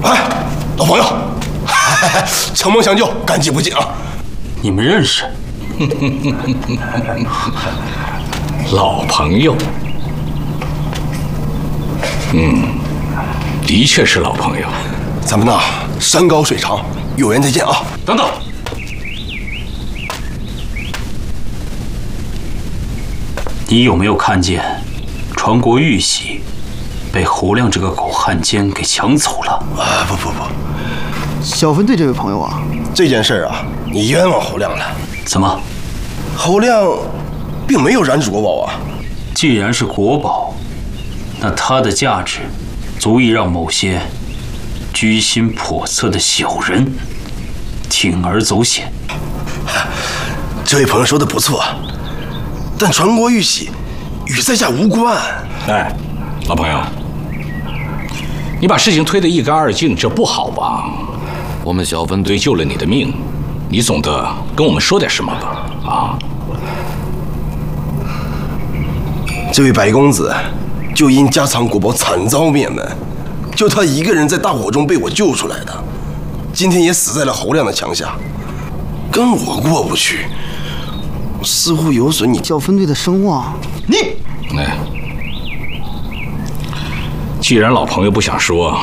哎，老朋友，承蒙相救，感激不尽啊！ 你们认识？ 老朋友，的确是老朋友。 咱们呐，山高水长，有缘再见啊！ 等等，你有没有看见传国玉玺被侯亮这个狗汉奸给抢走了？ 啊，不， 小分队这位朋友啊， 这件事啊，你冤枉侯亮了。 怎么？ 侯亮并没有染指国宝啊。 既然是国宝，那它的价值足以让某些居心叵测的小人铤而走险。 这位朋友说的不错，但传国玉玺与在下无关。 哎，老朋友，你把事情推得一干二净，这不好吧？我们小分队救了你的命，你总得跟我们说点什么吧？啊！ 这位白公子就因家藏国宝惨遭灭门，就他一个人在大火中被我救出来的，今天也死在了侯亮的枪下，跟我过不去，似乎有损你小分队的声望。 你。 哎，既然老朋友不想说，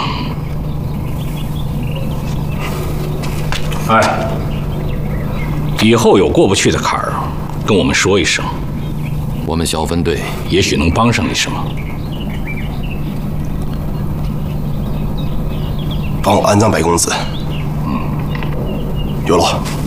哎，以后有过不去的坎儿，跟我们说一声，我们小分队也许能帮上你什么。 帮我安葬白公子。有劳。